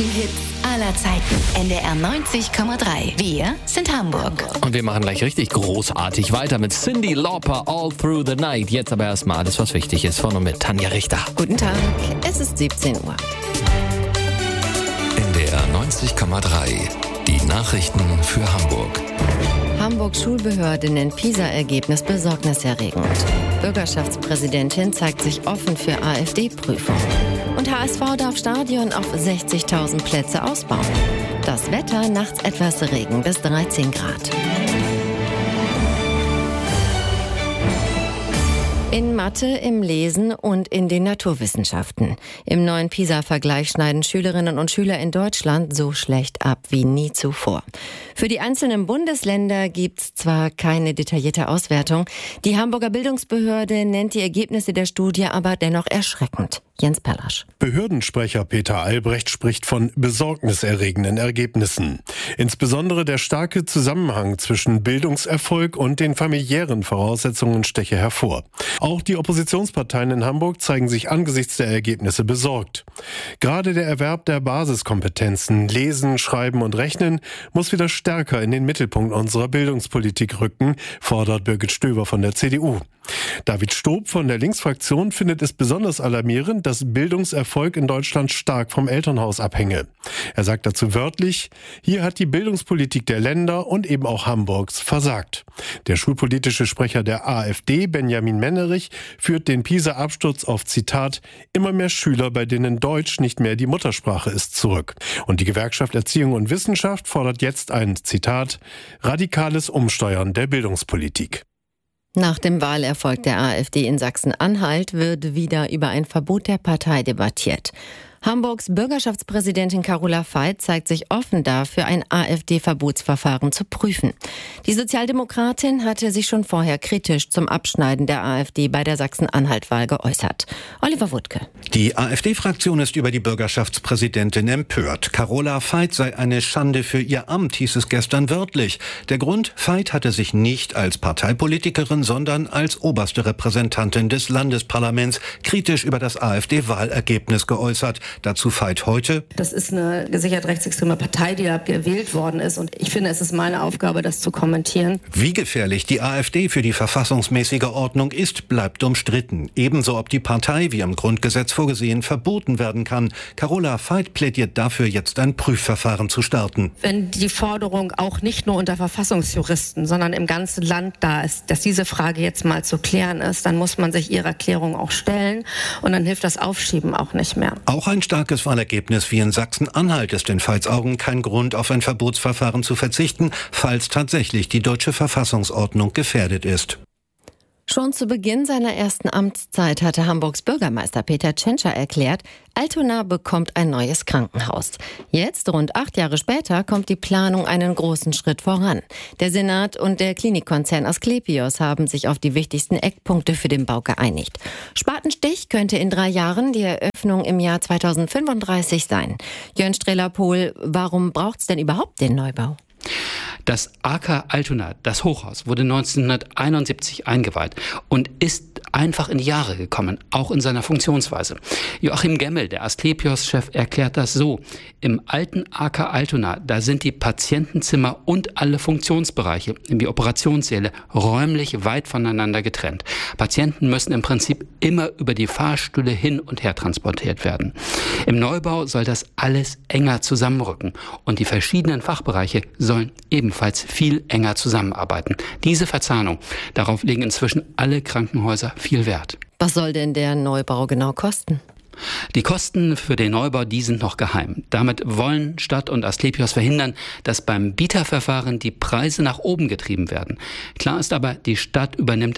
besten Hits aller Zeiten. NDR 90,3. Wir sind Hamburg. Und wir machen gleich richtig großartig weiter mit Cyndi Lauper, All Through the Night. Jetzt aber erstmal alles, was wichtig ist, von und mit Tanja Richter. Guten Tag, es ist 17 Uhr. NDR 90,3. Die Nachrichten für Hamburg. Hamburgs Schulbehörde nennt PISA-Ergebnis besorgniserregend. Bürgerschaftspräsidentin zeigt sich offen für AfD-Prüfung. Und HSV darf Stadion auf 60.000 Plätze ausbauen. Das Wetter nachts etwas Regen bis 13 Grad. In Mathe, im Lesen und in den Naturwissenschaften. Im neuen PISA-Vergleich schneiden Schülerinnen und Schüler in Deutschland so schlecht ab wie nie zuvor. Für die einzelnen Bundesländer gibt's zwar keine detaillierte Auswertung, die Hamburger Bildungsbehörde nennt die Ergebnisse der Studie aber dennoch erschreckend. Jens Perlasch. Behördensprecher Peter Albrecht spricht von besorgniserregenden Ergebnissen. Insbesondere der starke Zusammenhang zwischen Bildungserfolg und den familiären Voraussetzungen steche hervor. Auch die Oppositionsparteien in Hamburg zeigen sich angesichts der Ergebnisse besorgt. Gerade der Erwerb der Basiskompetenzen, Lesen, Schreiben und Rechnen, muss wieder stärker in den Mittelpunkt unserer Bildungspolitik rücken, fordert Birgit Stöber von der CDU. David Stob von der Linksfraktion findet es besonders alarmierend, dass Bildungserfolg in Deutschland stark vom Elternhaus abhänge. Er sagt dazu wörtlich, hier hat die Bildungspolitik der Länder und eben auch Hamburgs versagt. Der schulpolitische Sprecher der AfD, Benjamin Mennerich, führt den PISA-Absturz auf, Zitat, immer mehr Schüler, bei denen Deutsch nicht mehr die Muttersprache ist, zurück. Und die Gewerkschaft Erziehung und Wissenschaft fordert jetzt ein, Zitat, radikales Umsteuern der Bildungspolitik. Nach dem Wahlerfolg der AfD in Sachsen-Anhalt wird wieder über ein Verbot der Partei debattiert. Hamburgs Bürgerschaftspräsidentin Carola Veit zeigt sich offen dafür, ein AfD-Verbotsverfahren zu prüfen. Die Sozialdemokratin hatte sich schon vorher kritisch zum Abschneiden der AfD bei der Sachsen-Anhalt-Wahl geäußert. Oliver Wuttke. Die AfD-Fraktion ist über die Bürgerschaftspräsidentin empört. Carola Veit sei eine Schande für ihr Amt, hieß es gestern wörtlich. Der Grund, Veit hatte sich nicht als Parteipolitikerin, sondern als oberste Repräsentantin des Landesparlaments kritisch über das AfD-Wahlergebnis geäußert. Dazu Veit heute. Das ist eine gesichert rechtsextreme Partei, die da gewählt worden ist. Und ich finde, es ist meine Aufgabe, das zu kommentieren. Wie gefährlich die AfD für die verfassungsmäßige Ordnung ist, bleibt umstritten. Ebenso, ob die Partei, wie im Grundgesetz vorgesehen, verboten werden kann. Carola Veit plädiert dafür, jetzt ein Prüfverfahren zu starten. Wenn die Forderung auch nicht nur unter Verfassungsjuristen, sondern im ganzen Land da ist, dass diese Frage jetzt mal zu klären ist, dann muss man sich ihrer Klärung auch stellen. Und dann hilft das Aufschieben auch nicht mehr. Auch ein starkes Wahlergebnis wie in Sachsen-Anhalt ist in Veits Augen kein Grund, auf ein Verbotsverfahren zu verzichten, falls tatsächlich die deutsche Verfassungsordnung gefährdet ist. Schon zu Beginn seiner ersten Amtszeit hatte Hamburgs Bürgermeister Peter Tschentscher erklärt, Altona bekommt ein neues Krankenhaus. Jetzt, rund 8 Jahre später, kommt die Planung einen großen Schritt voran. Der Senat und der Klinikkonzern Asklepios haben sich auf die wichtigsten Eckpunkte für den Bau geeinigt. Spatenstich könnte in 3 Jahren die Eröffnung im Jahr 2035 sein. Jörn Streller-Pohl, warum braucht's denn überhaupt den Neubau? Das AK Altona, das Hochhaus, wurde 1971 eingeweiht und ist einfach in die Jahre gekommen, auch in seiner Funktionsweise. Joachim Gemmel, der Asklepios-Chef, erklärt das so. Im alten AK Altona, da sind die Patientenzimmer und alle Funktionsbereiche, wie Operationssäle, räumlich weit voneinander getrennt. Patienten müssen im Prinzip immer über die Fahrstühle hin und her transportiert werden. Im Neubau soll das alles enger zusammenrücken und die verschiedenen Fachbereiche sollen ebenfalls viel enger zusammenarbeiten. Diese Verzahnung, darauf legen inzwischen alle Krankenhäuser viel Wert. Was soll denn der Neubau genau kosten? Die Kosten für den Neubau, die sind noch geheim. Damit wollen Stadt und Asklepios verhindern, dass beim Bieterverfahren die Preise nach oben getrieben werden. Klar ist aber, die Stadt übernimmt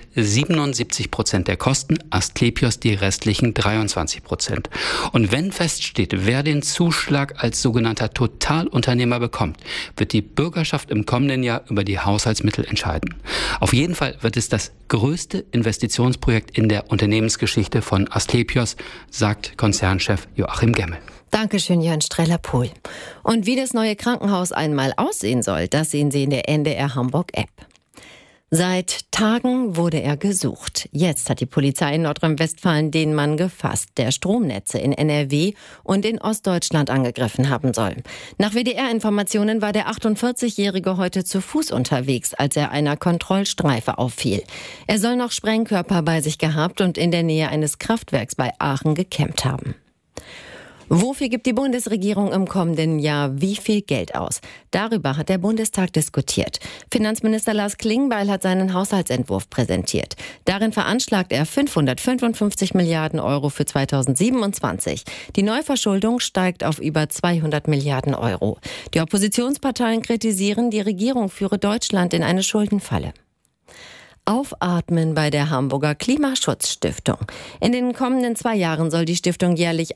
77% der Kosten, Asklepios die restlichen 23%. Und wenn feststeht, wer den Zuschlag als sogenannter Totalunternehmer bekommt, wird die Bürgerschaft im kommenden Jahr über die Haushaltsmittel entscheiden. Auf jeden Fall wird es das größte Investitionsprojekt in der Unternehmensgeschichte von Asklepios, sagt Konzernchef Joachim Gemmel. Dankeschön, Jörn Streller-Pohl. Und wie das neue Krankenhaus einmal aussehen soll, das sehen Sie in der NDR Hamburg App. Seit Tagen wurde er gesucht. Jetzt hat die Polizei in Nordrhein-Westfalen den Mann gefasst, der Stromnetze in NRW und in Ostdeutschland angegriffen haben soll. Nach WDR-Informationen war der 48-Jährige heute zu Fuß unterwegs, als er einer Kontrollstreife auffiel. Er soll noch Sprengkörper bei sich gehabt und in der Nähe eines Kraftwerks bei Aachen gecampt haben. Wofür gibt die Bundesregierung im kommenden Jahr wie viel Geld aus? Darüber hat der Bundestag diskutiert. Finanzminister Lars Klingbeil hat seinen Haushaltsentwurf präsentiert. Darin veranschlagt er 555 Milliarden Euro für 2027. Die Neuverschuldung steigt auf über 200 Milliarden Euro. Die Oppositionsparteien kritisieren, die Regierung führe Deutschland in eine Schuldenfalle. Aufatmen bei der Hamburger Klimaschutzstiftung. In den kommenden 2 Jahren soll die Stiftung jährlich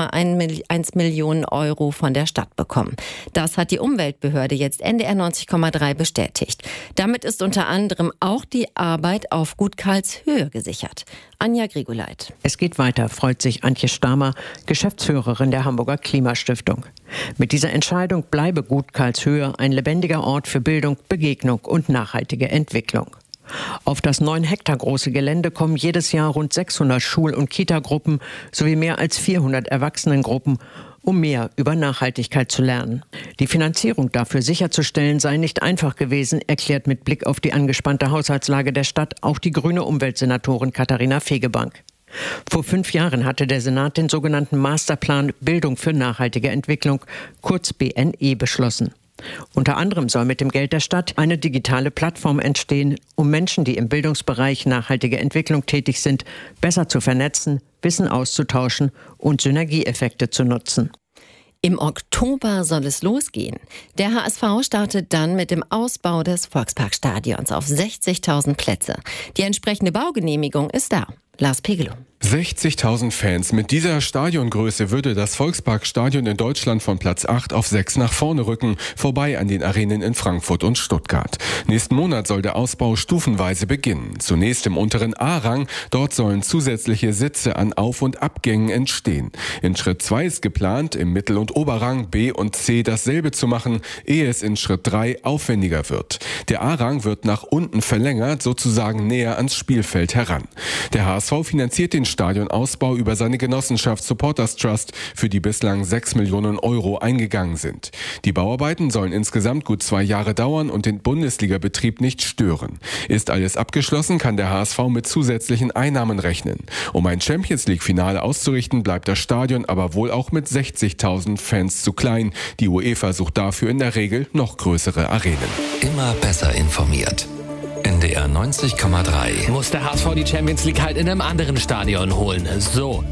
1,1 Millionen Euro von der Stadt bekommen. Das hat die Umweltbehörde jetzt NDR 90,3 bestätigt. Damit ist unter anderem auch die Arbeit auf Gut Karlshöhe gesichert. Anja Grigoleit. Es geht weiter, freut sich Antje Stamer, Geschäftsführerin der Hamburger Klimastiftung. Mit dieser Entscheidung bleibe Gut Karlshöhe ein lebendiger Ort für Bildung, Begegnung und nachhaltige Entwicklung. Auf das 9 Hektar große Gelände kommen jedes Jahr rund 600 Schul- und Kitagruppen sowie mehr als 400 Erwachsenengruppen, um mehr über Nachhaltigkeit zu lernen. Die Finanzierung dafür sicherzustellen sei nicht einfach gewesen, erklärt mit Blick auf die angespannte Haushaltslage der Stadt auch die grüne Umweltsenatorin Katharina Fegebank. Vor 5 Jahren hatte der Senat den sogenannten Masterplan Bildung für nachhaltige Entwicklung, kurz BNE, beschlossen. Unter anderem soll mit dem Geld der Stadt eine digitale Plattform entstehen, um Menschen, die im Bildungsbereich nachhaltige Entwicklung tätig sind, besser zu vernetzen, Wissen auszutauschen und Synergieeffekte zu nutzen. Im Oktober soll es losgehen. Der HSV startet dann mit dem Ausbau des Volksparkstadions auf 60.000 Plätze. Die entsprechende Baugenehmigung ist da. Lars Pegelow. 60.000 Fans. Mit dieser Stadiongröße würde das Volksparkstadion in Deutschland von Platz 8 auf 6 nach vorne rücken, vorbei an den Arenen in Frankfurt und Stuttgart. Nächsten Monat soll der Ausbau stufenweise beginnen. Zunächst im unteren A-Rang. Dort sollen zusätzliche Sitze an Auf- und Abgängen entstehen. In Schritt 2 ist geplant, im Mittel- und Oberrang B und C dasselbe zu machen, ehe es in Schritt 3 aufwendiger wird. Der A-Rang wird nach unten verlängert, sozusagen näher ans Spielfeld heran. Der HSV finanziert den Stadionausbau über seine Genossenschaft Supporters Trust, für die bislang 6 Millionen Euro eingegangen sind. Die Bauarbeiten sollen insgesamt gut 2 Jahre dauern und den Bundesliga-Betrieb nicht stören. Ist alles abgeschlossen, kann der HSV mit zusätzlichen Einnahmen rechnen. Um ein Champions-League-Finale auszurichten, bleibt das Stadion aber wohl auch mit 60.000 Fans zu klein. Die UEFA sucht dafür in der Regel noch größere Arenen. Immer besser informiert. NDR 90,3. Muss der HSV die Champions League halt in einem anderen Stadion holen. So,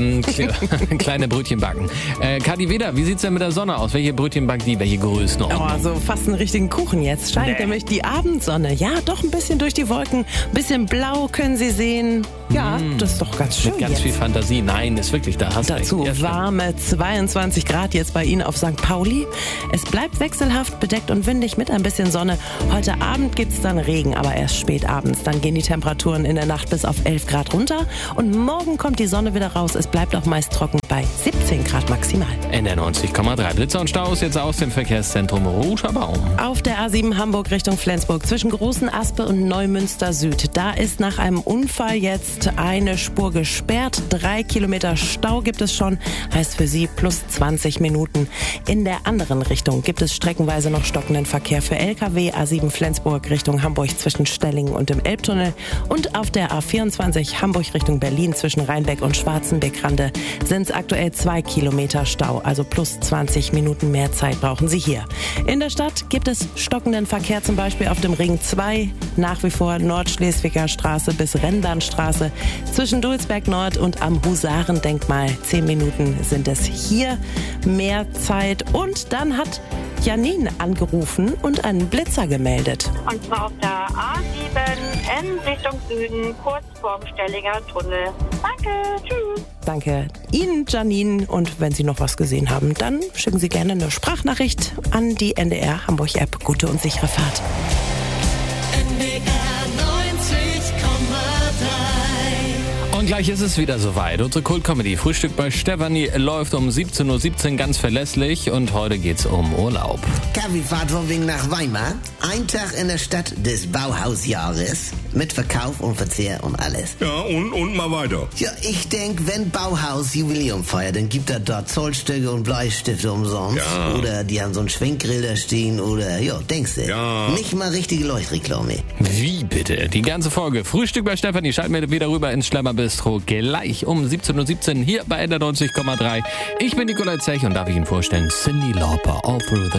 kleine Brötchen backen. Kadi Weder, wie sieht's denn mit der Sonne aus? Welche Brötchen backt die? Welche Größenordnung? Oh, also fast einen richtigen Kuchen jetzt. Scheint nämlich die Abendsonne. Ja, doch ein bisschen durch die Wolken. Ein bisschen blau können Sie sehen. Ja, das ist doch ganz schön. Mit ganz jetzt viel Fantasie. Nein, ist wirklich da. Hast dazu recht. warme 22 Grad jetzt bei Ihnen auf St. Pauli. Es bleibt wechselhaft bedeckt und windig mit ein bisschen Sonne. Heute Abend gibt's dann Regen, aber erst spät abends. Dann gehen die Temperaturen in der Nacht bis auf 11 Grad runter. Und morgen kommt die Sonne wieder raus. Es bleibt auch meist trocken bei 17 Grad maximal. NDR 90,3. Blitzer und Staus jetzt aus dem Verkehrszentrum Roter-Baum. Auf der A7 Hamburg Richtung Flensburg zwischen Großen Aspe und Neumünster Süd. Da ist nach einem Unfall jetzt eine Spur gesperrt. 3 Kilometer Stau gibt es schon. Heißt für Sie plus 20 Minuten. In der anderen Richtung gibt es streckenweise noch stockenden Verkehr für LKW. A7 Flensburg Richtung Hamburg zwischen Stellingen und dem Elbtunnel. Und auf der A24 Hamburg Richtung Berlin zwischen Rheinbeck und Schwarzenbeckrande sind es aktuell 2 Kilometer Stau. Also plus 20 Minuten mehr Zeit brauchen Sie hier. In der Stadt gibt es stockenden Verkehr, zum Beispiel auf dem Ring 2, nach wie vor Nordschleswiger Straße bis Rennbahnstraße, zwischen Dulsberg Nord und am Husarendenkmal. 10 Minuten sind es hier mehr Zeit. Und dann hat Janine angerufen und einen Blitzer gemeldet. Und zwar auf der A7 in Richtung Süden, kurz vorm Stellinger Tunnel. Danke, tschüss. Danke Ihnen, Janine. Und wenn Sie noch was gesehen haben, dann schicken Sie gerne eine Sprachnachricht an die NDR Hamburg App. Gute und sichere Fahrt. Und gleich ist es wieder soweit. Unsere Kult-Comedy Frühstück bei Stefanie läuft um 17:17 Uhr ganz verlässlich und heute geht's um Urlaub. Kavi fahrt von wegen nach Weimar. Ein Tag in der Stadt des Bauhausjahres. Mit Verkauf und Verzehr und alles. Ja, und mal weiter. Ja, ich denk, wenn Bauhaus Jubiläum feiert, dann gibt er dort Zollstöcke und Bleistifte umsonst. Ja. Oder die haben so einen Schwenkgrill da stehen oder, ja, denkst du? Ja. Nicht mal richtige Leuchtreklame. Wie bitte? Die ganze Folge Frühstück bei Stefanie schalten wir wieder rüber ins Schlemmerbistro. Gleich um 17:17 Uhr hier bei NDR 90,3. Ich bin Nikolai Zech und darf ich Ihnen vorstellen, Cyndi Lauper, All Through the